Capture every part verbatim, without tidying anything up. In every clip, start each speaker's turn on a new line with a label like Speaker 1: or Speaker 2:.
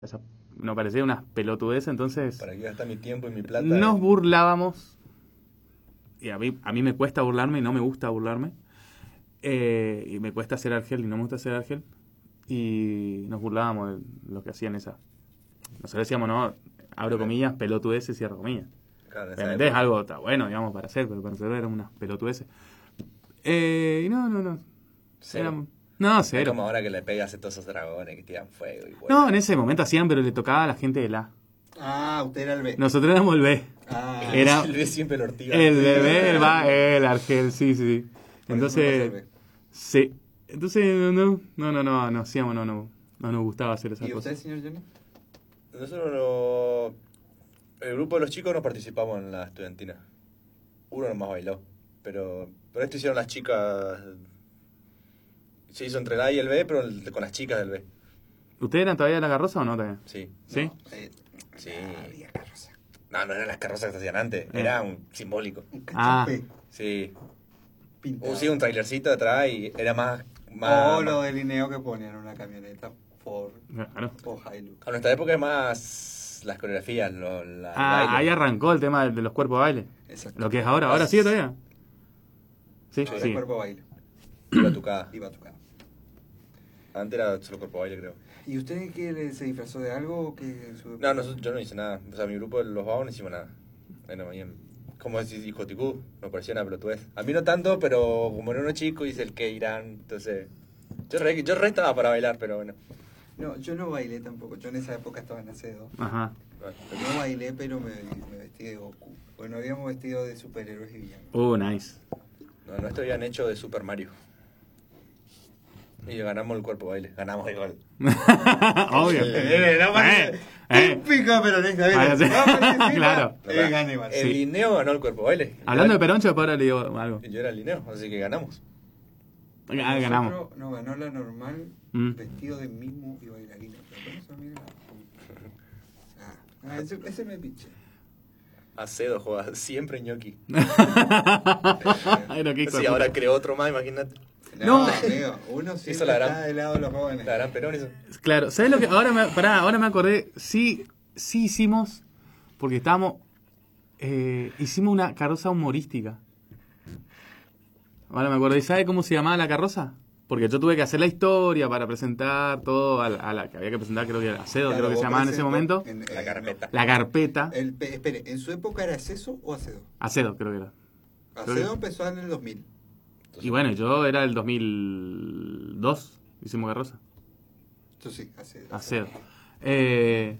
Speaker 1: Esa- nos parecía unas pelotudeces, entonces
Speaker 2: ¿Para qué gastar mi tiempo y mi plata?
Speaker 1: nos burlábamos. Y a mí, a mí me cuesta burlarme y no me gusta burlarme. Eh, y me cuesta hacer Argel y no me gusta hacer Argel. Y nos burlábamos de lo que hacían esa. Nosotros decíamos, no, abro comillas, pelotudeces, cierro comillas.
Speaker 2: Claro, en esa
Speaker 1: Obviamente es
Speaker 2: época.
Speaker 1: algo está bueno, digamos, para hacer, pero para nosotros eran unas pelotudeces. Eh, y no, no, no.
Speaker 2: Cero.
Speaker 1: Eran- no,
Speaker 2: Es
Speaker 1: cero.
Speaker 2: como ahora que le pegas a todos esos dragones que tiran fuego y
Speaker 1: No,
Speaker 2: vuelan.
Speaker 1: en ese momento hacían, pero le tocaba a la gente del A.
Speaker 3: Ah, usted era el B.
Speaker 1: Nosotros éramos el B.
Speaker 3: Ah,
Speaker 1: era-
Speaker 2: El ve siempre el ortiga.
Speaker 1: El bebé, el va, el Argel, sí, sí.
Speaker 3: por eso me pasa el
Speaker 1: Entonces,
Speaker 3: B.
Speaker 1: sí. Entonces, no, no, no, no, no, no hacíamos, no, no, no nos gustaba hacer esas
Speaker 3: ¿Y usted,
Speaker 1: cosas.
Speaker 3: señor Johnny?
Speaker 2: Nosotros no... El grupo de los chicos no participamos en la estudiantina. Uno nomás bailó. Pero, pero esto hicieron las chicas... Se hizo entre el A y el B, pero el- con las chicas del B.
Speaker 1: ¿Ustedes eran todavía de la carroza o no todavía?
Speaker 2: Sí.
Speaker 1: ¿Sí?
Speaker 3: No, eh,
Speaker 2: Sí.
Speaker 3: ah, había carroza.
Speaker 2: No, no eran las carrozas que se hacían antes.
Speaker 1: Eh.
Speaker 2: Era un simbólico.
Speaker 3: Un
Speaker 1: Ah.
Speaker 3: cachape
Speaker 2: Sí.
Speaker 3: pintado.
Speaker 2: Un, sí, un trailercito atrás y era más... más
Speaker 3: O lo delineo que ponían en una camioneta Ford
Speaker 1: Claro.
Speaker 3: o Hilux.
Speaker 2: A nuestra época es más las coreografías, lo, la, el
Speaker 1: Ah,
Speaker 2: baile.
Speaker 1: ahí arrancó el tema de, de los cuerpos de baile.
Speaker 3: Exacto.
Speaker 1: Lo que es ahora. ¿Ahora sigue todavía? Sí,
Speaker 3: Ahora
Speaker 1: sí.
Speaker 3: cuerpo baile.
Speaker 2: Y batucada.
Speaker 3: Y batucada.
Speaker 2: Antes era solo cuerpo baile, creo.
Speaker 3: ¿Y usted qué le- se disfrazó de algo o qué? Su...
Speaker 2: No, nosotros, yo no hice nada. O sea, mi grupo de los vagos no hicimos nada. Bueno, bien. Como decís, hijo ticú, nos pareció una pelotudez. A mí no tanto, pero como era uno chico, hice el que irán. Entonces, yo re, yo re estaba para bailar, pero bueno.
Speaker 3: No, yo no bailé tampoco. Yo en esa época estaba en Acedo.
Speaker 1: Ajá.
Speaker 3: No bailé, pero me, me vestí de Goku. Bueno, habíamos vestido de superhéroes y villanos.
Speaker 1: Uh, nice.
Speaker 2: No, nuestro habían hecho de Super Mario. Y ganamos el cuerpo baile. Ganamos igual.
Speaker 1: Obvio.
Speaker 2: Eh, no,
Speaker 1: Eh, eh.
Speaker 3: Típica peronista,
Speaker 1: Ah, sí.
Speaker 3: ¿viste?
Speaker 1: Claro.
Speaker 3: Eh, gané, igual.
Speaker 2: El
Speaker 1: Sí.
Speaker 2: Lineo ganó el cuerpo baile.
Speaker 1: Hablando de
Speaker 2: Yo
Speaker 1: Peroncho, después ahora le digo algo.
Speaker 2: era- Yo era el Lineo, así que ganamos.
Speaker 1: Ah, ganamos.
Speaker 3: Nosotros nos ganó la normal,
Speaker 1: Mm.
Speaker 3: vestido de mismo y bailarina. Pero con eso, mira. Ah, ah, ese, ese me pinche.
Speaker 2: Acedo juega siempre ñoqui.
Speaker 1: Ay, no, qué hijo de
Speaker 2: Sí,
Speaker 1: puta.
Speaker 2: ahora creó otro más, imagínate.
Speaker 1: No.
Speaker 3: amigo, uno siempre
Speaker 2: Hizo la gran-
Speaker 3: está del lado de los jóvenes.
Speaker 2: La gran Perón hizo.
Speaker 1: Claro, ¿sabes lo que? Ahora me, pará, ahora me acordé. Sí, sí hicimos. Porque estábamos. Eh, hicimos una carroza humorística. Ahora me acordé. ¿Sabe cómo se llamaba la carroza? Porque yo tuve que hacer la historia para presentar todo a la, a la que había que presentar, creo que era Acedo,
Speaker 3: Claro,
Speaker 1: creo que se
Speaker 3: vos
Speaker 1: llamaba en ese
Speaker 3: presentó
Speaker 1: momento.
Speaker 3: en-
Speaker 2: La
Speaker 3: eh,
Speaker 2: carpeta.
Speaker 1: La carpeta.
Speaker 3: no, el, pe- espere, ¿en su época era Aceso o Acedo?
Speaker 1: Acedo, creo que era. Creo
Speaker 3: Acedo
Speaker 1: que-
Speaker 3: empezó en el dos mil.
Speaker 1: Y bueno, yo era el dos mil dos. Hicimos carroza.
Speaker 3: Entonces sí, Acedo.
Speaker 1: Acedo. Eh,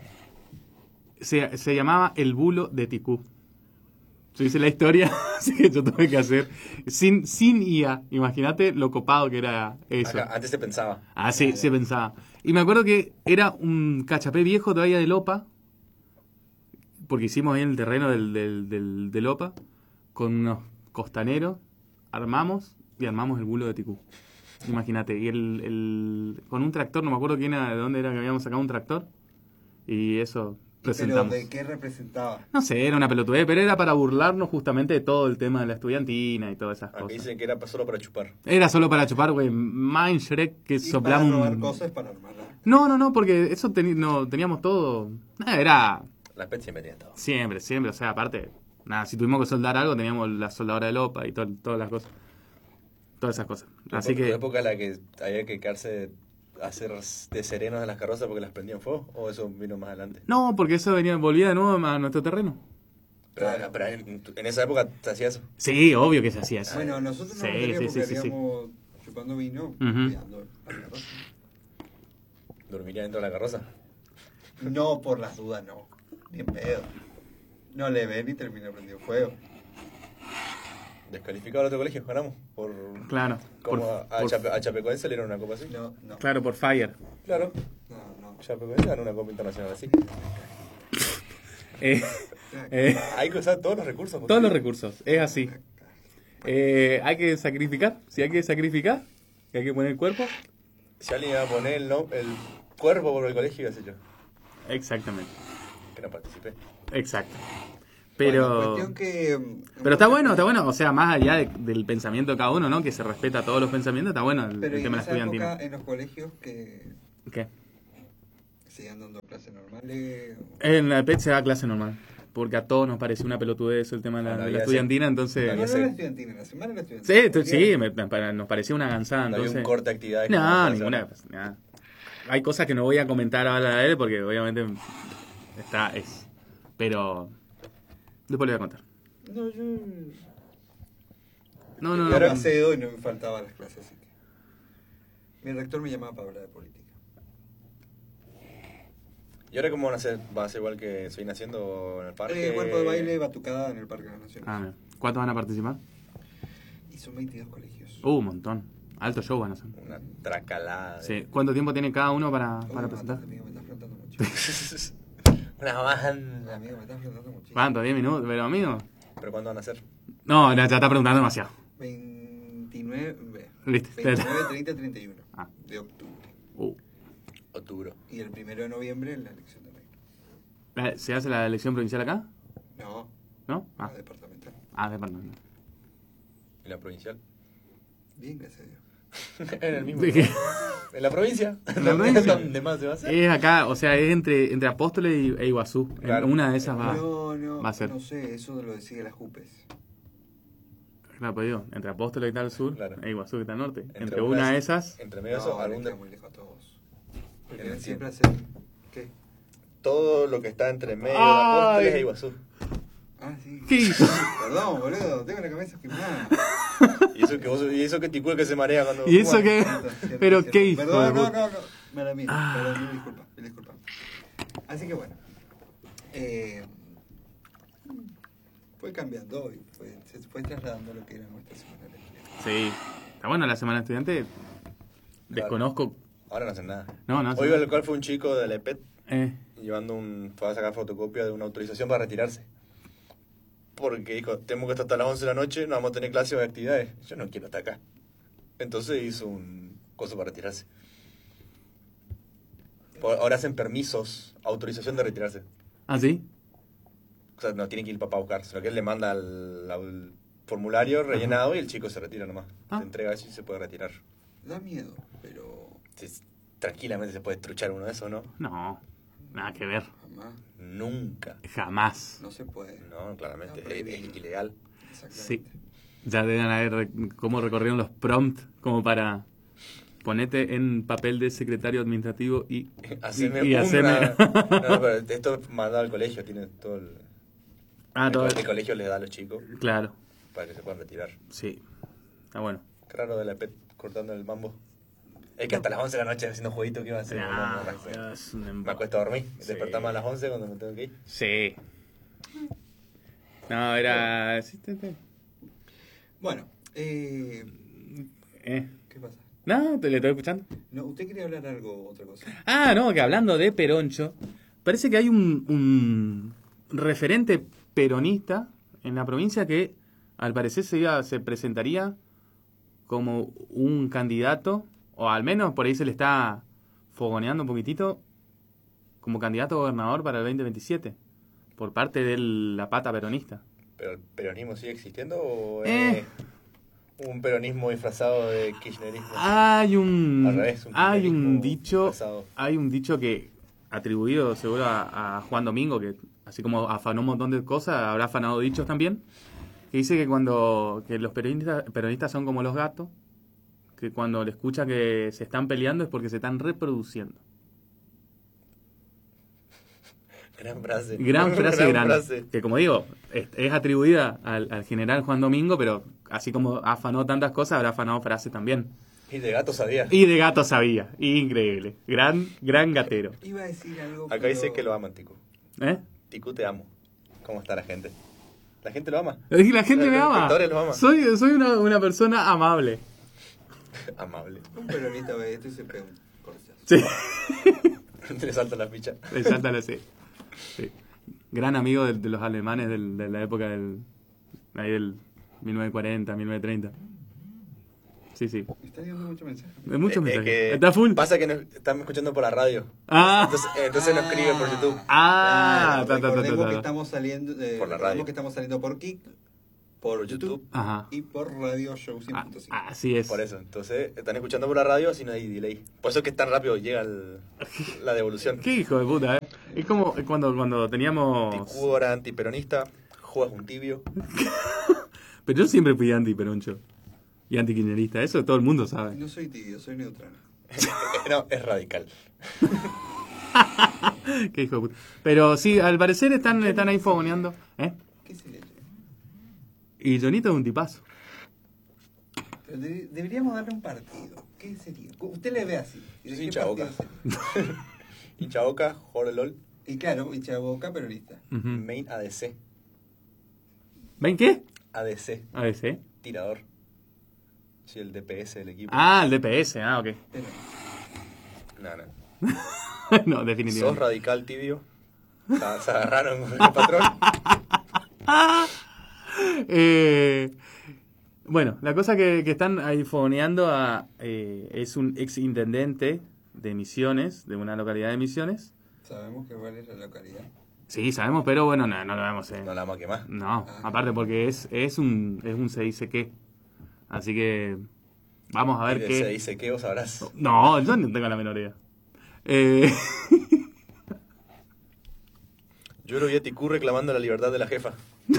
Speaker 1: se, se llamaba El Bulo de Ticú. Yo hice la historia, así que yo tuve que hacer sin, sin I A. Imagínate lo copado que era eso.
Speaker 2: Acá, antes se pensaba.
Speaker 1: Ah, sí, se pensaba. Y me acuerdo que era un cachapé viejo todavía de Lopa, porque hicimos ahí en el terreno del, del, del, de Lopa, con unos costaneros, armamos y armamos el bulo de Ticú. Imagínate, y el, el con un tractor, no me acuerdo quién era, de dónde era que habíamos sacado un tractor, y eso
Speaker 3: ¿Pero
Speaker 1: presentamos.
Speaker 3: de qué representaba?
Speaker 1: No sé, era una pelotudez, pero era para burlarnos justamente de todo el tema de la estudiantina y todas esas
Speaker 2: Aquí
Speaker 1: cosas.
Speaker 2: dicen que era solo para chupar.
Speaker 1: Era solo para chupar, güey, Mind Shrek que
Speaker 3: Y
Speaker 1: soplamos
Speaker 3: para robar
Speaker 1: un...
Speaker 3: cosas para armarla.
Speaker 1: No, no, no, porque eso teni- no, teníamos todo. Nada, era
Speaker 2: La Pet siempre tenía todo.
Speaker 1: siempre, siempre. O sea, aparte, nada, si tuvimos que soldar algo, teníamos la soldadora de Lopa y to- todas las cosas. Todas esas cosas. Así
Speaker 2: ¿Tu
Speaker 1: que.
Speaker 2: época en la que había que quedarse a hacer de serenos en las carrozas porque las prendían fuego? ¿O eso vino más adelante?
Speaker 1: No, porque eso venía, volvía de nuevo a nuestro terreno.
Speaker 2: Pero,
Speaker 3: Claro.
Speaker 2: pero en, en esa época se hacía eso.
Speaker 1: Sí, obvio que se hacía eso.
Speaker 3: Bueno, nosotros no
Speaker 1: Sí,
Speaker 3: lo teníamos
Speaker 1: sí,
Speaker 3: porque
Speaker 1: sí, sí, sí.
Speaker 3: habíamos chupando vino,
Speaker 1: Ujú.
Speaker 3: cuidando la carroza.
Speaker 2: ¿Dormiría dentro de la carroza?
Speaker 3: No, por las dudas, no. Bien pedo. No le ven y termina prendido fuego.
Speaker 2: Descalificado al otro colegio, ganamos. Por,
Speaker 1: Claro.
Speaker 2: como
Speaker 1: por-
Speaker 2: a, a,
Speaker 1: por-
Speaker 2: Chape- a Chapecoense le dieron una copa así.
Speaker 3: No, no.
Speaker 1: Claro, por Fire.
Speaker 2: Claro.
Speaker 3: No, no.
Speaker 2: Chapecoense ganó una copa internacional así.
Speaker 1: Eh, eh,
Speaker 2: Hay que usar todos los recursos. porque-
Speaker 1: todos los recursos, es así. Eh, hay que sacrificar. Si hay que sacrificar, que hay que poner el cuerpo.
Speaker 2: Si alguien iba a poner el, no- el cuerpo por el colegio, iba a ser yo.
Speaker 1: Exactamente.
Speaker 2: Que no participé.
Speaker 1: Exacto.
Speaker 3: Bueno,
Speaker 1: Pero.
Speaker 3: cuestión que, mm,
Speaker 1: Pero está bueno, está bueno. O sea, más allá de- del pensamiento de cada uno, ¿no? Que se respeta todos los pensamientos, está bueno el,
Speaker 3: Pero
Speaker 1: el
Speaker 3: y
Speaker 1: tema
Speaker 3: en
Speaker 1: de la
Speaker 3: esa
Speaker 1: estudiantina.
Speaker 3: época, en los colegios, que
Speaker 1: ¿Qué?
Speaker 3: ¿Siguen dando clases normales? o-
Speaker 1: En la E P E T se da clase normal. Porque a todos nos pareció una pelotudez el tema de la,
Speaker 2: Ah, no
Speaker 1: de la
Speaker 2: había
Speaker 1: estudiantina,
Speaker 3: No,
Speaker 1: entonces...
Speaker 2: había
Speaker 3: no,
Speaker 2: ese-
Speaker 3: la estudiantina, la semana de la
Speaker 1: Sí,
Speaker 3: estudiantina.
Speaker 1: tú- sí, me- me- nos parecía una gansada,
Speaker 2: No había
Speaker 1: entonces...
Speaker 2: un corte de actividades.
Speaker 1: No,
Speaker 2: como para
Speaker 1: ninguna.
Speaker 2: hacer.
Speaker 1: nada. Hay cosas que no voy a comentar ahora de él porque obviamente está es. Pero después le voy a contar.
Speaker 3: No, yo...
Speaker 1: No, no,
Speaker 3: Yo
Speaker 1: no.
Speaker 3: era
Speaker 1: no.
Speaker 3: cedo y no me faltaban las clases, así que... Mi rector me llamaba para hablar de política.
Speaker 2: ¿Y ahora cómo van a hacer? ¿Va a ser igual que se viene haciendo en el parque?
Speaker 3: Eh, cuerpo de baile, batucada en el Parque de las Naciones.
Speaker 1: Ah, mira. ¿Cuántos van a participar?
Speaker 3: Y son veintidós colegios.
Speaker 1: Uh, un montón. Alto show van a hacer.
Speaker 2: Una tracalada. de-
Speaker 1: Sí. ¿Cuánto tiempo tiene cada uno para,
Speaker 3: Uy,
Speaker 1: para
Speaker 3: me
Speaker 1: presentar?
Speaker 3: mataste, amigo, me estás preguntando mucho.
Speaker 2: Una banda.
Speaker 3: Amigo, me estás preguntando mucho.
Speaker 1: ¿Cuánto? ¿diez minutos? Pero amigo.
Speaker 2: ¿Pero cuándo van a hacer?
Speaker 1: No, ya ya está preguntando demasiado.
Speaker 3: veintinueve,
Speaker 1: Viste.
Speaker 3: veintinueve, treinta, treinta y uno
Speaker 1: Ah.
Speaker 3: de octubre.
Speaker 1: Uh.
Speaker 2: Octubre.
Speaker 3: Y el primero de noviembre la elección también.
Speaker 1: La- ¿Se hace la elección provincial acá?
Speaker 3: No,
Speaker 1: ¿No?
Speaker 3: la
Speaker 1: Ah,
Speaker 3: departamental.
Speaker 1: ah departamento.
Speaker 2: ¿Y la provincial?
Speaker 3: Bien, gracias a Dios.
Speaker 2: en el mismo.
Speaker 1: ¿De qué?
Speaker 2: ¿En la provincia?
Speaker 1: ¿En la provincia?
Speaker 2: ¿Dónde más se va a hacer?
Speaker 1: Es acá, o sea, es entre, entre Apóstoles y, e Iguazú. En
Speaker 2: Claro.
Speaker 1: una de esas va,
Speaker 3: no, no,
Speaker 1: va a ser.
Speaker 3: no sé, eso lo decide las JUPES.
Speaker 1: Claro, pues digo, entre Apóstoles que está al sur
Speaker 2: Claro.
Speaker 1: e Iguazú que está al norte. Entre,
Speaker 2: Entre
Speaker 1: una
Speaker 2: una
Speaker 1: de
Speaker 2: de
Speaker 1: esas,
Speaker 2: Entre medio de
Speaker 3: No,
Speaker 2: eso,
Speaker 3: le
Speaker 2: algún
Speaker 3: queda
Speaker 2: de...
Speaker 3: muy lejos a todos. Porque
Speaker 2: No
Speaker 3: quieren
Speaker 2: entiendo.
Speaker 3: siempre hacer... ¿Qué?
Speaker 2: Todo lo que está entre medio de
Speaker 1: Ay.
Speaker 2: Apóstoles e Iguazú.
Speaker 3: Ah, sí.
Speaker 1: ¿qué hizo?
Speaker 3: Perdón, boludo, tengo la cabeza quemada.
Speaker 2: Y eso que vos, y eso que Ticul que se marea cuando...
Speaker 1: ¿Y eso
Speaker 2: fuma.
Speaker 1: qué?
Speaker 3: Cierto, cierto,
Speaker 1: Pero
Speaker 3: cierto.
Speaker 1: qué hijo
Speaker 3: Perdón,
Speaker 1: de
Speaker 3: no,
Speaker 1: puta.
Speaker 3: no, no. Mala mía,
Speaker 1: Ah.
Speaker 3: perdón, mil disculpas, mil disculpas. Así que bueno. Eh, fue cambiando y fue, se fue trasladando lo que era nuestra semana electoral.
Speaker 1: Sí. Está bueno la semana estudiante. Desconozco.
Speaker 2: Ahora no hacen nada.
Speaker 1: No, no.
Speaker 2: Hoy
Speaker 1: sí.
Speaker 2: al cual fue un chico de la E P E T
Speaker 1: Eh,
Speaker 2: llevando un... Fue a sacar fotocopia de una autorización para retirarse. Porque dijo, tenemos que estar hasta las once de la noche, no vamos a tener clases o actividades. Yo no quiero estar acá. Entonces hizo un coso para retirarse. Ahora hacen permisos, autorización de retirarse.
Speaker 1: ¿Ah, sí?
Speaker 2: O sea, no tiene que ir el papá a buscar, sino que él le manda al, al formulario rellenado y el chico se retira nomás.
Speaker 1: Ah.
Speaker 2: Se entrega eso y se puede retirar.
Speaker 3: Da miedo, pero
Speaker 2: Se- tranquilamente se puede truchar uno de esos, ¿no?
Speaker 1: No. Nada que ver.
Speaker 3: jamás,
Speaker 2: Nunca.
Speaker 1: Jamás.
Speaker 3: no se puede.
Speaker 2: No, claramente.
Speaker 3: No,
Speaker 2: es,
Speaker 3: prohibido.
Speaker 2: es ilegal.
Speaker 3: Exactamente.
Speaker 1: Sí. Ya deben haber re- cómo recorrieron los prompts como para ponete en papel de secretario administrativo y,
Speaker 2: Haceme
Speaker 1: y, y
Speaker 2: una-
Speaker 1: haceme...
Speaker 2: No, pero esto es mandado al colegio, tiene todo el...
Speaker 1: ah,
Speaker 2: el,
Speaker 1: todo.
Speaker 2: co- el colegio les da a los chicos
Speaker 1: Claro.
Speaker 2: para que se puedan retirar.
Speaker 1: Sí. Está bueno.
Speaker 2: Qué raro de la P E T cortando el mambo. Es que hasta las once de la noche haciendo jueguito, ¿qué iba a hacer?
Speaker 1: Ah,
Speaker 2: No, no, no,
Speaker 1: es un
Speaker 2: me
Speaker 1: embo-
Speaker 2: acuesto a dormir.
Speaker 1: Sí.
Speaker 2: Despertamos a las once cuando me tengo que ir.
Speaker 1: Sí. No, era... sí, sí, sí.
Speaker 3: Bueno, eh,
Speaker 1: Eh.
Speaker 3: ¿qué pasa?
Speaker 1: No, te le estoy escuchando.
Speaker 3: No, usted quería hablar algo, otra cosa.
Speaker 1: Ah, no, que hablando de Peroncho, parece que hay un, un referente peronista en la provincia que al parecer se, iba, se presentaría como un candidato, o al menos por ahí se le está fogoneando un poquitito, como candidato a gobernador para el veinte veintisiete, por parte de la pata peronista.
Speaker 2: ¿Pero el peronismo sigue existiendo o
Speaker 1: Eh.
Speaker 2: es un peronismo disfrazado de kirchnerismo?
Speaker 1: Hay un,
Speaker 2: Al revés, un
Speaker 1: hay un
Speaker 2: kirchnerismo
Speaker 1: dicho,
Speaker 2: disfrazado.
Speaker 1: hay un dicho que atribuido seguro a, a Juan Domingo, que así como afanó un montón de cosas, habrá afanado dichos también, que dice que cuando que los peronistas, peronistas son como los gatos, que cuando le escucha que se están peleando es porque se están reproduciendo.
Speaker 2: Gran frase.
Speaker 1: Gran frase, gran,
Speaker 2: frase.
Speaker 1: que como digo, es, es atribuida al, al general Juan Domingo, pero así como afanó tantas cosas, habrá afanado frases también.
Speaker 2: Y de gato sabía.
Speaker 1: Y de gato sabía, increíble, gran, gran gatero.
Speaker 3: Iba a decir algo.
Speaker 2: Acá
Speaker 3: pero-
Speaker 2: dice que lo aman, Ticu.
Speaker 1: ¿Eh?
Speaker 2: Ticu, te amo. ¿Cómo está la gente? La gente lo ama.
Speaker 1: Y la gente
Speaker 2: Los
Speaker 1: me ama.
Speaker 2: espectadores lo aman.
Speaker 1: Soy, soy una, una persona amable.
Speaker 2: Amable.
Speaker 3: Un peronista ve esto y se pega un corchazo.
Speaker 1: Sí.
Speaker 2: Le salta la ficha.
Speaker 1: Le salta la C. Sí. Gran amigo de, de los alemanes del- de la época del, ahí del mil novecientos cuarenta, mil novecientos treinta. Sí, sí.
Speaker 3: Me está llegando mucho mensaje.
Speaker 1: De muchos
Speaker 2: Eh, eh,
Speaker 1: mensajes.
Speaker 2: que
Speaker 1: Está full.
Speaker 2: Pasa que nos están escuchando por la radio.
Speaker 1: Ah,
Speaker 2: Entonces, eh, entonces nos escriben por YouTube.
Speaker 1: ah,
Speaker 3: Claro,
Speaker 1: ta, ta, ta, ta,
Speaker 3: recordemos
Speaker 1: ta.
Speaker 3: que estamos saliendo de,
Speaker 2: Por la
Speaker 3: recordemos
Speaker 2: radio.
Speaker 3: que estamos saliendo por Kik, por
Speaker 2: YouTube.
Speaker 3: YouTube
Speaker 1: Ajá.
Speaker 3: y por Radio Show cien
Speaker 1: Ah,
Speaker 3: punto cinco.
Speaker 1: así es.
Speaker 2: Por eso, entonces están escuchando por la radio, así no hay delay. Por eso es que tan rápido llega el- la devolución.
Speaker 1: Qué hijo de puta, ¿eh? Es como cuando, cuando teníamos...
Speaker 2: Ticudo era antiperonista, juegas un tibio.
Speaker 1: Pero yo siempre fui anti-peroncho y anti-kirchnerista, eso todo el mundo sabe.
Speaker 3: No soy tibio, soy neutral.
Speaker 2: No, es radical.
Speaker 1: Qué hijo de puta. Pero sí, al parecer están, están ahí fogoneando. ¿Eh?
Speaker 3: ¿Qué se le echa?
Speaker 1: Y Jonito es un tipazo.
Speaker 3: Pero de- deberíamos darle un partido. ¿Qué sería? Usted le ve así. ¿Y
Speaker 2: Yo
Speaker 3: de
Speaker 2: soy
Speaker 3: qué
Speaker 2: hincha Boca.
Speaker 3: partido sería?
Speaker 2: Hincha Boca, jugador de LOL,
Speaker 3: Y claro, hincha de Boca, peronista.
Speaker 1: Ujú.
Speaker 2: main A D C.
Speaker 1: ¿Ven qué?
Speaker 2: A D C,
Speaker 1: A ver, sí.
Speaker 2: tirador. Soy el D P S del equipo.
Speaker 1: Ah, el D P S, ah, ok.
Speaker 3: Pero,
Speaker 2: No, no.
Speaker 1: No,
Speaker 2: Sos
Speaker 1: definitivamente.
Speaker 2: radical tibio. Se se agarraron con el patrón.
Speaker 1: Eh, bueno, la cosa que, que están ahí fogoneando a, eh, es un ex intendente de Misiones, de una localidad de Misiones.
Speaker 3: sabemos que cuál es la localidad.
Speaker 1: Sí, sabemos, pero bueno, no, no lo vemos. Eh.
Speaker 2: No la vamos a quemar.
Speaker 1: No, aparte porque es, es un es un se dice qué. Así que vamos a ver
Speaker 2: Y de-
Speaker 1: qué.
Speaker 2: Se dice que vos sabrás.
Speaker 1: No, yo no tengo la menor idea. Eh,
Speaker 2: Yo lo vi a Ticú reclamando la libertad de la jefa.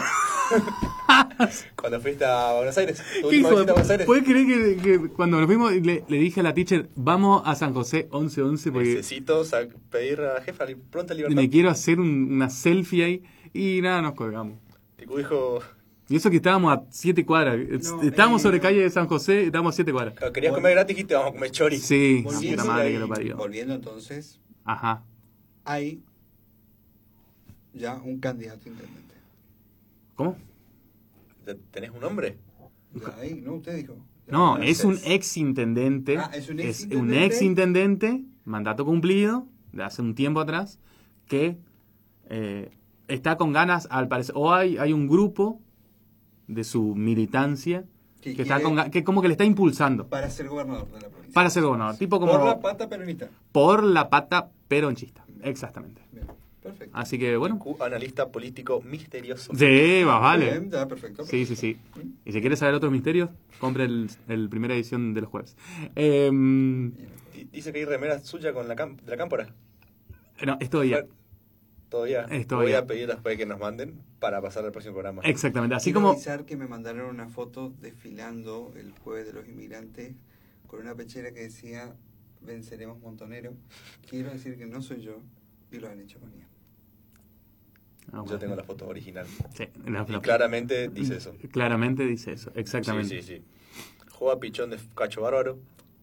Speaker 2: Cuando fuiste a Buenos Aires. Tu
Speaker 1: ¿Qué
Speaker 2: última
Speaker 1: hijo
Speaker 2: visita a Buenos
Speaker 1: de-
Speaker 2: Aires.
Speaker 1: ¿Puedes creer que, que cuando nos fuimos le, le dije a la teacher, vamos a San José once once porque
Speaker 2: Necesito sa- pedir a la jefa li- pronta libertad.
Speaker 1: me quiero hacer un- una selfie ahí? Y nada, nos colgamos.
Speaker 2: Ticú dijo,
Speaker 1: Y eso que estábamos a siete cuadras.
Speaker 3: No,
Speaker 1: estábamos
Speaker 3: eh,
Speaker 1: sobre calle de San José, estábamos a siete cuadras.
Speaker 2: querías
Speaker 3: Bueno.
Speaker 2: comer gratis y te vamos a comer chori.
Speaker 1: Sí, la
Speaker 3: Volviendo
Speaker 1: puta madre
Speaker 2: ahí,
Speaker 1: que lo parió.
Speaker 3: Volviendo entonces,
Speaker 1: Ajá.
Speaker 3: hay ya un candidato a intendente.
Speaker 1: ¿Cómo?
Speaker 2: ¿Ya ¿Tenés un nombre?
Speaker 3: Ya hay, ¿no? Usted dijo. Ya
Speaker 1: No,
Speaker 3: hay.
Speaker 1: es un ex intendente.
Speaker 3: Ah, es un
Speaker 1: Es
Speaker 3: exintendente.
Speaker 1: un ex intendente, mandato cumplido, de hace un tiempo atrás, que eh, está con ganas, al parecer. O hay, hay un grupo de su militancia
Speaker 3: Que
Speaker 1: que, está
Speaker 3: quiere-
Speaker 1: con, ga- que como que le está impulsando
Speaker 3: Para ser gobernador de la provincia.
Speaker 1: para ser gobernador. Tipo como.
Speaker 3: Por la pata peronista.
Speaker 1: por la pata peronchista. Exactamente.
Speaker 3: Bien, perfecto.
Speaker 1: Así que bueno.
Speaker 2: Ticú, analista político misterioso.
Speaker 1: Sí, más vale.
Speaker 3: Bien, ya, perfecto.
Speaker 1: Sí, sí, sí.
Speaker 3: perfecto.
Speaker 1: Y si quieres saber otros misterios, compre el, el primera edición de los jueves. Em,
Speaker 2: Di- Dice que hay remera suya con la cam- de la cámpora.
Speaker 1: no, esto ya.
Speaker 2: Todavía.
Speaker 1: Es
Speaker 2: Voy
Speaker 1: todavía.
Speaker 2: a pedir después que nos manden para pasar al próximo programa.
Speaker 1: Exactamente. Así
Speaker 3: Quiero
Speaker 1: como.
Speaker 3: avisar que me mandaron una foto desfilando el jueves de los inmigrantes con una pechera que decía venceremos Montonero. Quiero decir que no soy yo y lo han hecho con ella.
Speaker 1: Ah, bueno.
Speaker 2: Yo tengo la foto original.
Speaker 1: Sí, la-
Speaker 2: Y
Speaker 1: la-
Speaker 2: claramente dice eso.
Speaker 1: Claramente dice eso, exactamente.
Speaker 2: Sí, sí, sí. Juega pichón de cacho bárbaro.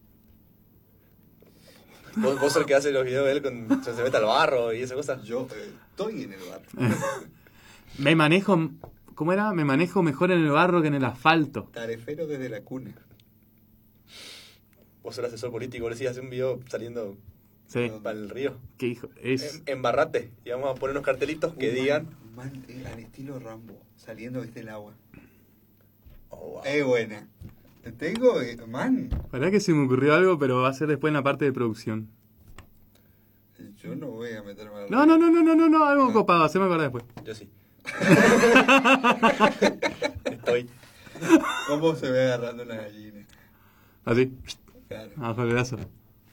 Speaker 2: Vos, vos sos el que hace los videos de él con se mete al barro y esa cosa.
Speaker 3: Yo eh, estoy en el barrio.
Speaker 1: Me manejo, ¿cómo era? Me manejo mejor en el barro que en el asfalto.
Speaker 3: Tarefero desde la cuna.
Speaker 2: Vos sos el asesor político, vos decís hace un video saliendo
Speaker 1: Sí,
Speaker 2: para el río.
Speaker 1: qué hijo, es...
Speaker 2: En, embarrate. Y vamos a poner unos cartelitos que
Speaker 3: Un
Speaker 2: digan.
Speaker 3: Man, man, eh, al estilo Rambo, saliendo desde el agua.
Speaker 2: Oh, wow.
Speaker 3: Eh, buena. Te tengo, eh, man.
Speaker 1: Verdad que se me ocurrió algo, pero va a ser después en la parte de producción.
Speaker 3: Yo no voy a meterme al
Speaker 1: No, no, no, no, no, no, no, algo copado, se me acuerda después.
Speaker 2: Yo sí. Estoy.
Speaker 3: ¿Cómo se ve agarrando una gallina?
Speaker 1: Así,
Speaker 3: Claro.
Speaker 1: abajo el brazo.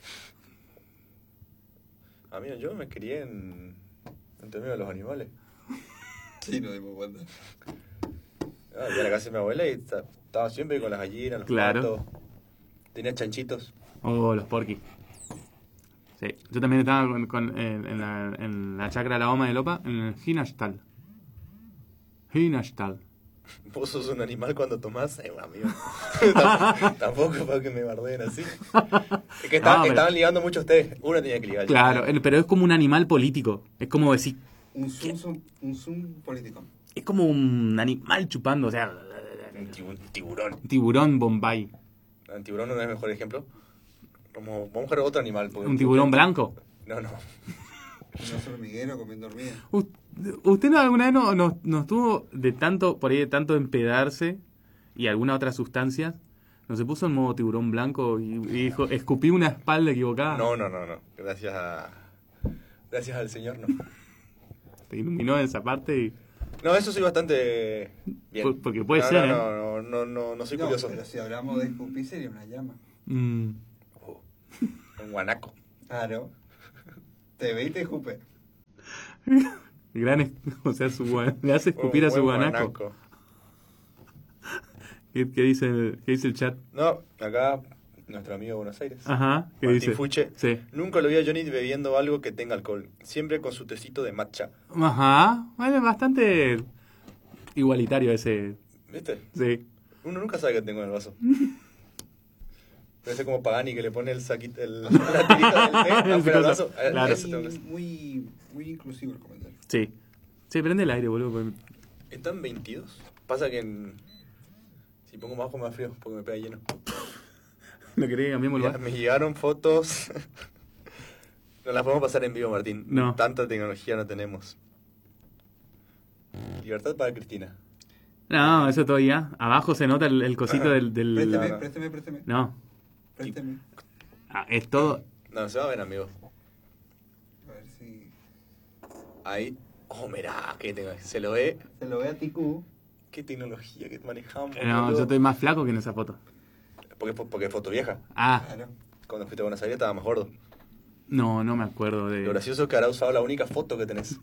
Speaker 2: Amigo, yo me crié en. entre medio de los animales.
Speaker 3: Sí, nos dimos cuenta.
Speaker 2: Ah, yo a la casa de mi abuela y ta- estaba siempre con las gallinas, los
Speaker 1: Claro.
Speaker 2: patos. Tenía chanchitos.
Speaker 1: Oh, los porquis. Sí, yo también estaba con, con- en, en la, en la chacra de la Oma de Lopa, en el Hinashtal. Hinashtal.
Speaker 2: Vos sos un animal cuando tomás, eh, amigo. Tampoco, tampoco para que me bardeen así. Es que estaban,
Speaker 1: No, pero-
Speaker 2: estaban ligando mucho ustedes. Uno tenía que ligar.
Speaker 1: Claro, el- pero es como un animal político. Es como decir,
Speaker 3: Un zoom, zoom- un zoom político.
Speaker 1: es como un animal chupando, o sea,
Speaker 2: Un tibu- un tiburón.
Speaker 1: tiburón Bombay.
Speaker 2: Un tiburón no es el mejor ejemplo. Como, vamos a buscar otro animal. porque-
Speaker 1: Un tiburón blanco.
Speaker 2: No, no.
Speaker 3: Un oso hormiguero comiendo hormigas.
Speaker 1: U- ¿Usted no, alguna vez no, no, no estuvo de tanto, por ahí de tanto empedarse y alguna otra sustancia? ¿No se puso en modo tiburón blanco y, y dijo, escupí una espalda equivocada?
Speaker 2: No, no, no, no. Gracias a. Gracias al Señor, no.
Speaker 1: Te iluminó esa parte y...
Speaker 2: No, eso soy bastante bien.
Speaker 1: Por- porque puede
Speaker 2: no,
Speaker 1: ser,
Speaker 2: no,
Speaker 1: ¿eh?
Speaker 2: no, no, no, no, no soy
Speaker 3: No,
Speaker 2: curioso.
Speaker 3: pero si hablamos de escupir sería una llama.
Speaker 1: Mm.
Speaker 2: Oh, un guanaco.
Speaker 3: Claro. Te ve y te escupe.
Speaker 1: Gran, es- o sea, su, gua- le hace escupir
Speaker 2: Un
Speaker 1: a su
Speaker 2: buen
Speaker 1: guanaco. ¿Qué, qué dice, el- ¿Qué dice el chat?
Speaker 2: No, acá nuestro amigo de Buenos Aires.
Speaker 1: Ajá, ¿qué
Speaker 2: Martín
Speaker 1: dice?
Speaker 2: Fuche.
Speaker 1: Sí.
Speaker 2: Nunca lo vi a Johnny bebiendo algo que tenga alcohol. Siempre con su tecito de matcha.
Speaker 1: Ajá, bueno, bastante igualitario ese,
Speaker 2: ¿Viste?
Speaker 1: sí.
Speaker 2: Uno nunca sabe qué tengo en el vaso. Debe ser como Pagani que le pone el saquito, el, la tirita del té
Speaker 1: El
Speaker 2: afuera del
Speaker 1: coso,
Speaker 2: vaso. Eh,
Speaker 1: claro.
Speaker 2: Eso tengo que hacer.
Speaker 3: Muy, muy inclusivo el comentario.
Speaker 1: Sí. Sí, prende el aire, boludo. porque-
Speaker 2: ¿Está en veintidós? Pasa que en... si pongo más bajo me da frío porque me pega lleno.
Speaker 1: ¿No querés que cambiemos el
Speaker 2: Ya,
Speaker 1: bar?
Speaker 2: me llegaron fotos. No las podemos pasar en vivo, Martín.
Speaker 1: No.
Speaker 2: Tanta tecnología no tenemos. Libertad para Cristina.
Speaker 1: No, eso todavía. Abajo se nota el, el cosito del... del...
Speaker 3: Présteme,
Speaker 2: No, no.
Speaker 3: présteme, présteme.
Speaker 1: No,
Speaker 3: Présteme.
Speaker 1: ah, es todo...
Speaker 2: No, se va a ver, amigo.
Speaker 3: A ver si...
Speaker 2: Ahí. Oh, mirá, que tengo. Se lo ve.
Speaker 3: Se lo ve a Tiku.
Speaker 2: Qué tecnología que manejamos.
Speaker 1: No,
Speaker 2: boludo.
Speaker 1: yo estoy más flaco que en esa foto.
Speaker 2: Porque, porque es foto vieja.
Speaker 1: Ah,
Speaker 3: Claro.
Speaker 2: Cuando fuiste a Buenos Aires estaba más gordo.
Speaker 1: no, no me acuerdo de...
Speaker 2: Lo gracioso es que habrá usado la única foto que tenés.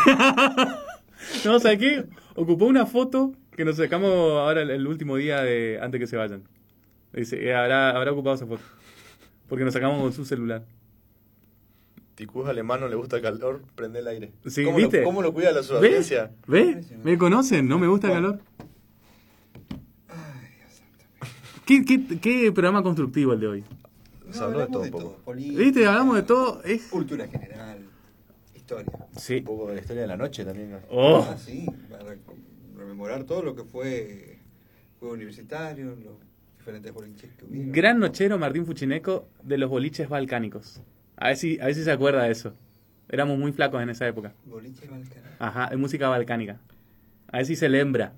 Speaker 1: No, ¿sabes qué? Ocupó una foto que nos sacamos ahora el, el último día de antes que se vayan. Dice, eh, habrá, habrá ocupado esa foto. Porque nos sacamos con su celular.
Speaker 2: Ticú es alemán, no le gusta el calor, prende el aire.
Speaker 1: Sí,
Speaker 2: ¿Cómo
Speaker 1: ¿viste?
Speaker 2: Lo, ¿Cómo lo cuida la
Speaker 1: ¿Ves?
Speaker 2: supervivencia?
Speaker 1: ¿Ves? ¿Me conocen? ¿No me gusta el calor?
Speaker 3: Ay, Dios santo.
Speaker 1: ¿Qué, qué, qué programa constructivo el de hoy?
Speaker 2: Se habló de
Speaker 3: hablamos
Speaker 2: todo un poco.
Speaker 3: Política,
Speaker 1: ¿Viste? Hablamos de todo. Es...
Speaker 3: Cultura general. Historia.
Speaker 1: Sí.
Speaker 2: Un poco de la historia de la noche también. ¿no?
Speaker 1: Oh.
Speaker 3: Ah, sí. Para rememorar todo lo que fue juego universitario, los diferentes boliches que hubieron.
Speaker 1: Gran nochero Martín Fuchineco de los boliches balcánicos. A ver si, a ver si se acuerda de eso. Éramos muy flacos en esa época.
Speaker 3: Boliche balcán.
Speaker 1: Ajá, de música balcánica. A ver si se lembra.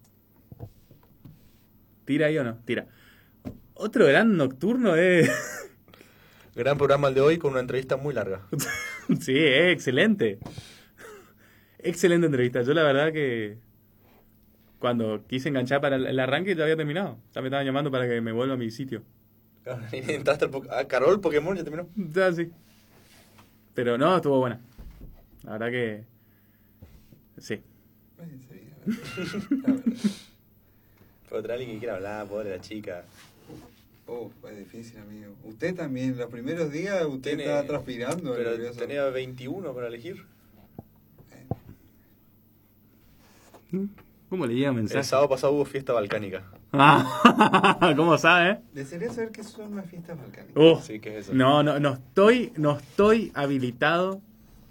Speaker 1: ¿Tira ahí o no? Tira. Otro gran nocturno de...
Speaker 2: Gran programa el de hoy con una entrevista muy larga.
Speaker 1: Sí, es excelente. Excelente entrevista. Yo la verdad que cuando quise enganchar para el, el arranque ya había terminado. Ya me estaban llamando para que me vuelva a mi sitio.
Speaker 2: Entraste al po- ah, Carol Pokémon ya terminó.
Speaker 1: Ya sí. Pero no, estuvo buena. La verdad que... Sí.
Speaker 3: Ay, sería, la verdad.
Speaker 2: Pero trae alguien que quiera hablar, pobre la chica.
Speaker 3: Oh, fue difícil, amigo. Usted también, los primeros días usted
Speaker 2: Tiene-
Speaker 3: estaba transpirando.
Speaker 2: Pero
Speaker 3: nervioso.
Speaker 2: tenía veintiuno para elegir.
Speaker 1: ¿Cómo leía
Speaker 2: El
Speaker 1: mensajes?
Speaker 2: sábado pasado hubo fiesta balcánica.
Speaker 1: Ah, ¿cómo sabe? eh?
Speaker 3: Desearía saber qué son las fiestas balcánicas.
Speaker 1: Uh,
Speaker 2: Sí, ¿qué es eso?
Speaker 1: no, no, no estoy, no estoy habilitado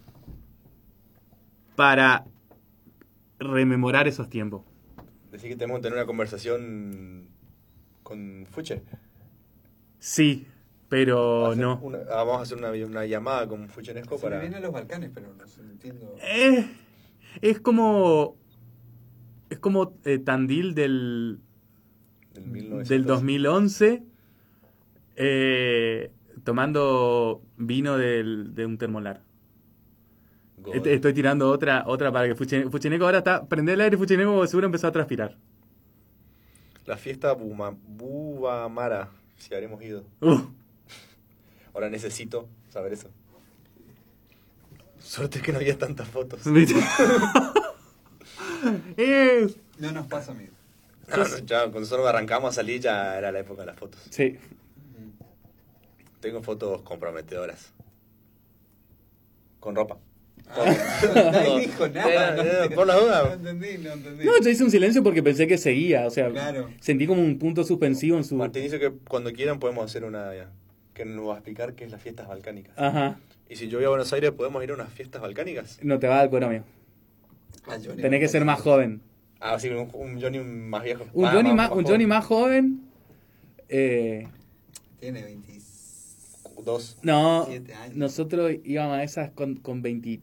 Speaker 1: para rememorar esos tiempos.
Speaker 2: Decís que tenemos que tener una conversación con Fuche.
Speaker 1: Sí, pero
Speaker 2: Hacer
Speaker 1: no.
Speaker 2: una- ah, vamos a hacer una, una llamada con Fuchenesco
Speaker 3: Se
Speaker 2: para...
Speaker 3: me vienen los Balcanes, pero no sé, no entiendo.
Speaker 1: Eh, es como. Es como eh, Tandil del,
Speaker 2: Del, mil novecientos.
Speaker 1: del dos mil once eh, tomando vino del, de un termolar.
Speaker 2: God.
Speaker 1: Est- Estoy tirando otra otra para que Fuchine- Fuchineco ahora está. Prende el aire, Fuchineco seguro empezó a transpirar.
Speaker 2: La fiesta Buma, Bubamara, si habremos ido.
Speaker 1: Uh,
Speaker 2: Ahora necesito saber eso. Suerte que no había tantas fotos.
Speaker 1: ¿viste? Eh,
Speaker 3: No nos pasa, amigo.
Speaker 2: No, no, ya cuando nosotros arrancamos a salir ya era la época de las fotos.
Speaker 1: sí.
Speaker 2: Tengo fotos comprometedoras. Con ropa.
Speaker 3: Nadie dijo nada.
Speaker 2: Eh, eh,
Speaker 3: no,
Speaker 2: por las dudas.
Speaker 3: No entendí, no entendí.
Speaker 1: No, yo hice un silencio porque pensé que seguía. O sea,
Speaker 3: Claro.
Speaker 1: sentí como un punto suspensivo en su.
Speaker 2: Martín dice que cuando quieran podemos hacer una... que nos va a explicar qué es las fiestas balcánicas.
Speaker 1: Ajá.
Speaker 2: Y si yo voy a Buenos Aires, ¿podemos ir a unas fiestas balcánicas?
Speaker 1: No te va a dar cuero, amigo.
Speaker 3: Ah, Johnny.
Speaker 1: Tenés que ser más joven.
Speaker 2: Ah, sí, un, un Johnny más viejo.
Speaker 1: Un
Speaker 2: Ah,
Speaker 1: Johnny más, un
Speaker 2: joven.
Speaker 1: Johnny más joven. Eh,
Speaker 3: Tiene veintisiete
Speaker 2: Dos.
Speaker 1: no,
Speaker 3: años.
Speaker 1: nosotros íbamos a esas con, con veintitrés.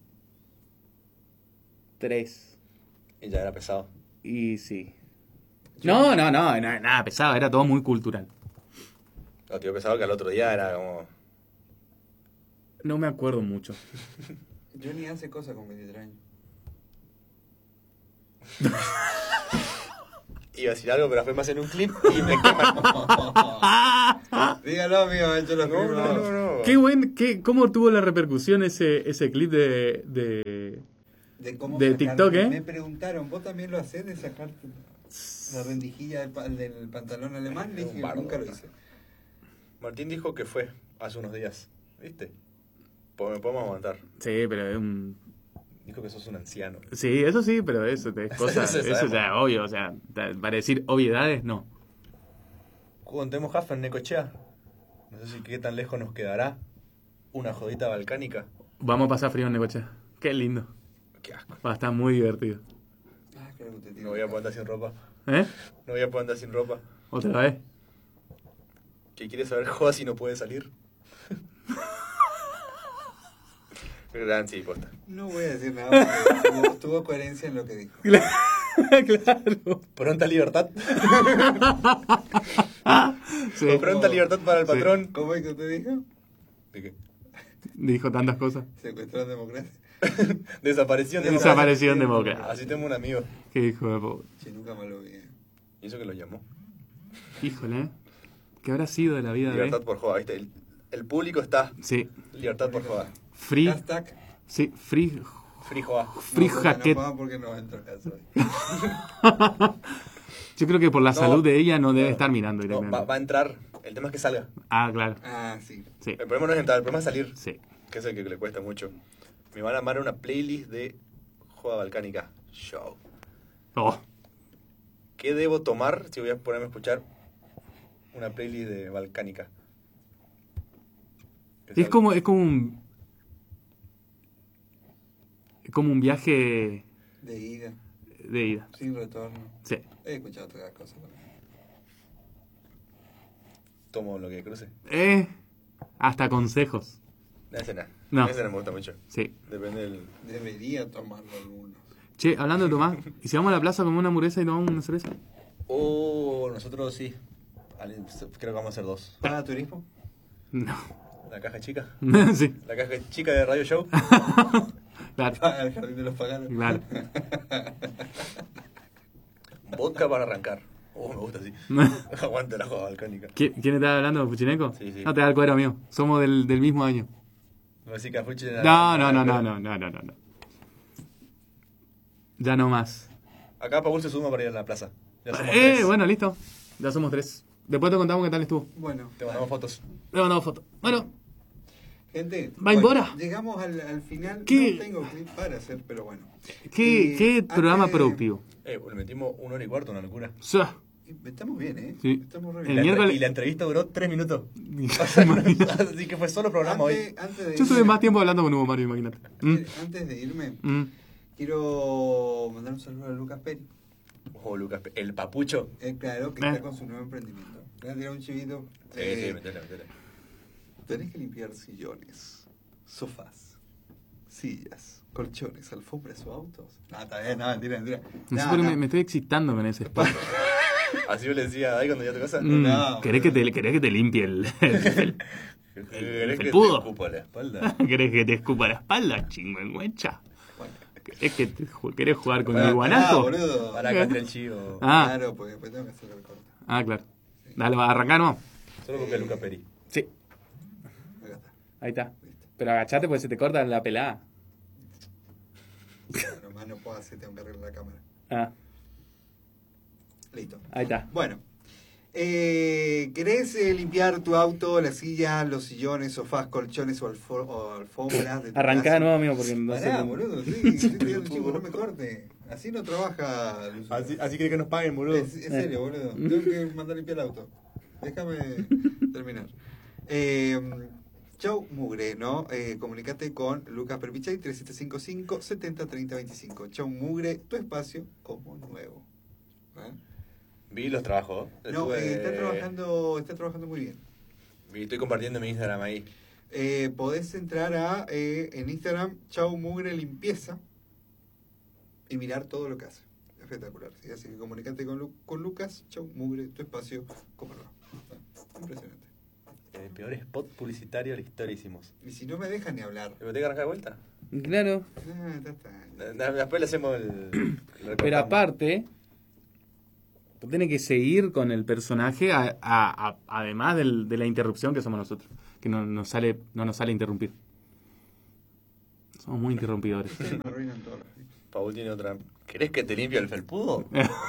Speaker 2: Y ya era pesado.
Speaker 1: Y sí. No, no, no, na- nada pesado, era todo muy cultural.
Speaker 2: No, tío, pesado que al otro día era como...
Speaker 1: No me acuerdo mucho.
Speaker 3: Johnny hace cosas con veintitrés años.
Speaker 2: Iba a decir algo, pero después me hacen un clip y me queman.
Speaker 3: Dígalo, amigo, yo lo
Speaker 2: No, no, no, no.
Speaker 1: Qué buen, qué, ¿cómo tuvo la repercusión ese, ese clip de, de...
Speaker 3: De, cómo
Speaker 1: de
Speaker 3: sacar-
Speaker 1: TikTok, ¿eh?
Speaker 3: Me preguntaron, ¿vos también lo hacés de sacar la rendijilla del, pa- del pantalón alemán? Le dije,
Speaker 2: Un bardo.
Speaker 3: nunca lo hice.
Speaker 2: Martín dijo que fue hace unos días, ¿viste? Po- Me podemos aguantar.
Speaker 1: Sí, pero es un...
Speaker 2: Dijo que sos un anciano.
Speaker 1: Sí, eso sí, pero eso es cosa,
Speaker 2: Eso
Speaker 1: eso
Speaker 2: sabemos.
Speaker 1: ya es obvio, o sea, ta- para decir obviedades, no.
Speaker 2: Contemos Hafen Necochea. No sé si qué tan lejos nos quedará una jodita balcánica.
Speaker 1: Vamos a pasar frío en Necochea. Qué lindo.
Speaker 2: Qué asco.
Speaker 1: Va a estar muy divertido.
Speaker 3: Ah, creo que usted tiene
Speaker 2: No voy a poder andar sin ropa.
Speaker 1: ¿Eh?
Speaker 2: No voy a poder andar sin ropa.
Speaker 1: ¿Otra vez?
Speaker 2: ¿Qué quiere saber Joa si no puede salir? Gran sí, posta.
Speaker 3: No voy a decir nada porque tuvo, tuvo coherencia en lo que dijo.
Speaker 1: Claro.
Speaker 2: Pronta libertad.
Speaker 1: Sí.
Speaker 2: Pronta libertad para el
Speaker 1: Sí.
Speaker 2: patrón.
Speaker 3: ¿Cómo es que usted dijo?
Speaker 2: ¿De qué?
Speaker 1: Dijo tantas cosas.
Speaker 3: Secuestraron democracia.
Speaker 2: Desaparición de
Speaker 1: Desaparición democrática.
Speaker 2: Así tengo un amigo.
Speaker 1: Qué hijo de puta.
Speaker 3: Che, nunca me lo vi. eh.
Speaker 2: Y eso que lo llamó.
Speaker 1: Híjole, ¿eh? ¿Qué habrá sido de la vida
Speaker 2: Libertad
Speaker 1: de...?
Speaker 2: por Joa, ¿viste? El, el público está.
Speaker 1: Sí.
Speaker 2: Libertad por Joa.
Speaker 1: Free...
Speaker 3: Hashtag.
Speaker 1: Sí, free...
Speaker 2: Free Joa.
Speaker 1: Free
Speaker 3: no, porque
Speaker 1: jacket.
Speaker 3: No puedo porque no entro a casa hoy.
Speaker 1: Yo creo que por la
Speaker 2: No.
Speaker 1: salud de ella no debe
Speaker 2: No.
Speaker 1: estar mirando
Speaker 2: No,
Speaker 1: directamente.
Speaker 2: va, va a entrar. El tema es que salga.
Speaker 1: Ah, claro.
Speaker 3: Ah, sí.
Speaker 1: Sí,
Speaker 2: El problema no es entrar, el problema es salir.
Speaker 1: sí.
Speaker 2: Que es el que le cuesta mucho. Me van a armar una playlist de Joda Balcánica Show.
Speaker 1: Oh,
Speaker 2: ¿Qué debo tomar si voy a ponerme a escuchar una playlist de Balcánica? Que
Speaker 1: es
Speaker 2: salga.
Speaker 1: como, es como un... Es como un viaje
Speaker 3: De ida,
Speaker 1: de ida.
Speaker 3: sin retorno.
Speaker 1: Sí.
Speaker 3: He escuchado otras cosas también.
Speaker 2: Tomo lo que cruce.
Speaker 1: Eh, hasta consejos.
Speaker 2: Ese no.
Speaker 1: No.
Speaker 2: Ese no me gusta mucho.
Speaker 1: Sí.
Speaker 2: Depende del...
Speaker 3: Debería tomarlo algunos.
Speaker 1: Che, hablando de tomar, ¿y si vamos a la plaza comemos una hamburguesa y tomamos una cerveza?
Speaker 2: Oh, nosotros sí. Ale- Creo que vamos a hacer dos.
Speaker 3: ¿Para turismo?
Speaker 1: No.
Speaker 2: La caja chica.
Speaker 1: Sí,
Speaker 2: La caja chica de Radio Show.
Speaker 1: claro.
Speaker 3: Al jardín de los paganos.
Speaker 1: Claro.
Speaker 2: Vodka para arrancar. Oh, me gusta así. Aguante la Joda Balcánica.
Speaker 1: ¿Qui- ¿Quién está hablando? ¿Fuchineco?
Speaker 2: Sí, sí.
Speaker 1: No te da el cuero mío. Somos del, del mismo año.
Speaker 2: No decís que a Fuchi le-
Speaker 1: No, no, no, no, no, no, no, no, no. Ya no más.
Speaker 2: Acá Paul se suma para ir a la plaza. Ya somos
Speaker 1: Eh,
Speaker 2: tres.
Speaker 1: bueno, listo. Ya somos tres. Después te contamos qué tal estuvo.
Speaker 3: Bueno,
Speaker 2: Te mandamos fotos.
Speaker 1: Le mandamos foto. Bueno,
Speaker 3: gente,
Speaker 1: ¿Va en
Speaker 3: bueno,
Speaker 1: Bora?
Speaker 3: llegamos al, al final.
Speaker 1: ¿Qué?
Speaker 3: No tengo clip para hacer, pero bueno.
Speaker 1: ¿qué,
Speaker 3: Eh,
Speaker 1: qué
Speaker 3: antes
Speaker 1: programa
Speaker 3: de-
Speaker 1: productivo?
Speaker 2: Eh, le metimos una hora y cuarto, una locura.
Speaker 1: O sea,
Speaker 3: Estamos bien, ¿eh?
Speaker 1: Sí.
Speaker 3: Estamos re
Speaker 1: El
Speaker 3: bien.
Speaker 2: La entre-
Speaker 1: miércoles-
Speaker 2: Y la entrevista duró tres minutos. O sea, no- así que fue solo programa hoy.
Speaker 3: Antes, antes de
Speaker 1: yo estuve
Speaker 3: irme-
Speaker 1: más tiempo hablando con Hugo Mario, imagínate. Mm,
Speaker 3: eh, Antes de irme,
Speaker 1: mm.
Speaker 3: quiero mandar un saludo a Lucas Peri.
Speaker 2: Ojo, Lucas, el papucho.
Speaker 3: Eh, claro, que
Speaker 1: Eh.
Speaker 3: está con su nuevo emprendimiento. Le voy a tirar un chivito.
Speaker 2: Sí,
Speaker 3: Eh,
Speaker 2: sí, metele, metele.
Speaker 3: Tenés que limpiar sillones, sofás, sillas, colchones, alfombras o autos. No, está bien, no, mentira, mentira.
Speaker 1: No sé
Speaker 3: No,
Speaker 1: por qué
Speaker 3: no.
Speaker 1: me, me estoy excitando con ese spot.
Speaker 2: Así yo le decía ahí cuando ya tu casa.
Speaker 1: Mm,
Speaker 3: No,
Speaker 1: ¿querés, que te, ¿Querés que te limpie el, el, el-
Speaker 2: ¿Querés que te
Speaker 1: felpudo?
Speaker 2: escupa la espalda?
Speaker 1: ¿Querés que te escupa la espalda, chingüengüencha?
Speaker 3: Bueno.
Speaker 1: ¿Querés, que te ju- ¿Querés jugar con
Speaker 2: Pará,
Speaker 1: el guanaco?
Speaker 3: Ah, boludo.
Speaker 2: Para acá entre el chivo.
Speaker 1: Ah,
Speaker 3: Claro, porque después tengo que hacer el corte.
Speaker 1: ah, claro. Dale, va a arrancar, ¿no?
Speaker 2: Solo porque es Lucas Peri.
Speaker 1: Sí,
Speaker 3: Acá está.
Speaker 1: ahí está. Pero agachate porque se te corta la pelada.
Speaker 3: Bueno, más no puedo hacer, tengo que arreglar la cámara.
Speaker 1: Ah,
Speaker 3: Listo.
Speaker 1: ahí está.
Speaker 3: Bueno, eh, ¿querés eh, limpiar tu auto, la silla, los sillones, sofás, colchones o, alfo- o alfombras? De tu
Speaker 1: Arrancá
Speaker 3: casa?
Speaker 1: de nuevo, amigo, porque no sé.
Speaker 3: Pará, boludo, sí, estoy tirando chivo, no me corte. Así no trabaja. Luis.
Speaker 2: Así, así quiere que nos paguen, boludo.
Speaker 3: Es, en serio, boludo. Tengo que mandar a limpiar el auto. Déjame terminar. Eh, Chau Mugre, ¿no? Eh, comunicate con Lucas Perpichay, tres siete cinco cinco, siete cero tres cero dos cinco. Chau Mugre, tu espacio como nuevo. ¿Eh?
Speaker 2: Vi los trabajos.
Speaker 3: No,
Speaker 2: Estuve-
Speaker 3: eh, está trabajando, está trabajando muy bien.
Speaker 2: Vi, estoy compartiendo mi Instagram ahí.
Speaker 3: Eh, podés entrar a eh, en Instagram, Chau Mugre Limpieza, y mirar todo lo que hace. Espectacular. ¿Sí? Así que comunicate con, Lu- con Lucas, Chau Mugre, tu espacio como nuevo. Impresionante.
Speaker 2: El peor spot publicitario de la historia hicimos.
Speaker 3: Y si no me dejan ni hablar.
Speaker 2: ¿Me tengo que arrancar de vuelta?
Speaker 1: Claro.
Speaker 3: Ah, ya está.
Speaker 2: Da- Después le hacemos el... el
Speaker 1: Pero
Speaker 2: recortamos.
Speaker 1: aparte, tiene que seguir con el personaje, a- a- a- además del- de la interrupción que somos nosotros, que no nos sale, no nos sale interrumpir. Somos muy interrumpidores.
Speaker 3: Ustedes me arruinan todo.
Speaker 2: Paul tiene otra. ¿Querés que te limpie el felpudo?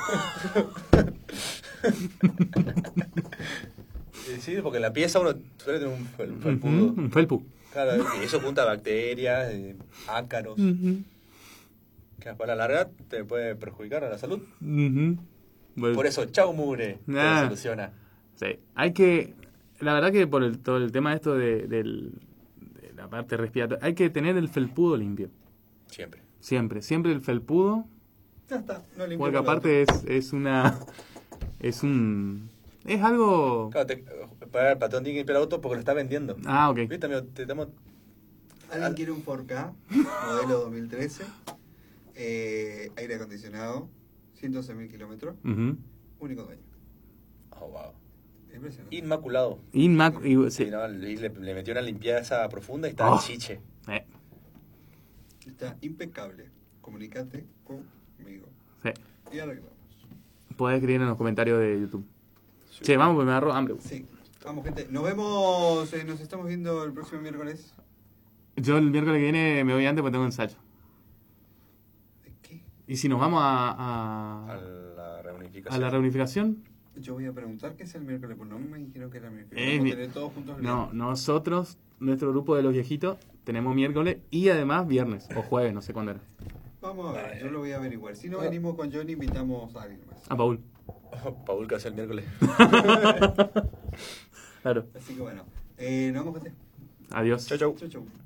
Speaker 2: Eh, sí, porque en la pieza uno suele tener un fel- felpudo.
Speaker 1: Ujú, un felpu.
Speaker 2: Claro, y eso junta bacterias, eh, ácaros.
Speaker 1: Ujú,
Speaker 2: Que para la larga te puede perjudicar a la salud.
Speaker 1: ujú. Bueno,
Speaker 2: Por eso, chau mugre, te
Speaker 1: Ah.
Speaker 2: lo soluciona.
Speaker 1: sí. Hay que, la verdad que por el, todo el tema esto de, del- de la parte respiratoria, hay que tener el felpudo limpio.
Speaker 2: Siempre.
Speaker 1: Siempre, siempre el felpudo.
Speaker 3: Ya está, no limpiamos
Speaker 1: Porque
Speaker 3: el
Speaker 1: aparte es, es una... Es un... Es algo...
Speaker 2: Claro, te, para el patrón tiene que limpiar el auto porque lo está vendiendo.
Speaker 1: Ah, ok.
Speaker 2: ¿Viste, amigo? Te damos...
Speaker 3: auto. ¿Alguien quiere un cuatro K, modelo dos mil trece? Eh, aire acondicionado, ciento once mil kilómetros,
Speaker 1: Ujú.
Speaker 3: único dueño.
Speaker 2: Oh, wow.
Speaker 3: Impresionante.
Speaker 2: Inmaculado.
Speaker 1: Inmac... y-
Speaker 2: Sí,
Speaker 1: sí.
Speaker 2: no, le, le- le metió una limpieza profunda y está
Speaker 1: Oh.
Speaker 2: chiche.
Speaker 1: Eh,
Speaker 3: Está impecable. Comunicate conmigo.
Speaker 1: sí.
Speaker 3: Y arreglamos.
Speaker 1: Podés escribir en los comentarios de YouTube.
Speaker 2: Sí.
Speaker 1: Che, vamos, porque me agarró hambre.
Speaker 3: Sí, vamos gente. Nos vemos, eh, nos estamos viendo el próximo miércoles.
Speaker 1: Yo el miércoles que viene me voy antes porque tengo ensayo.
Speaker 3: ¿De qué?
Speaker 1: ¿Y si nos vamos a,
Speaker 2: A
Speaker 1: a,
Speaker 2: la reunificación.
Speaker 1: a la reunificación?
Speaker 3: Yo voy a preguntar qué es el miércoles, pues no me dijeron que era el miércoles.
Speaker 1: Eh,
Speaker 3: Vamos
Speaker 1: mi-
Speaker 3: a tener todos juntos el
Speaker 1: No,
Speaker 3: viernes.
Speaker 1: nosotros, nuestro grupo de los viejitos, tenemos miércoles y además viernes o jueves, no sé cuándo era.
Speaker 3: Vamos a ver, yo lo voy a averiguar. Si no venimos con Johnny, invitamos a alguien más.
Speaker 1: A Paul.
Speaker 2: Paul, que hace el miércoles.
Speaker 1: Claro.
Speaker 3: Así que bueno, eh, nos vemos, gente.
Speaker 1: Adiós.
Speaker 2: Chau, chau.
Speaker 3: Chau, chau.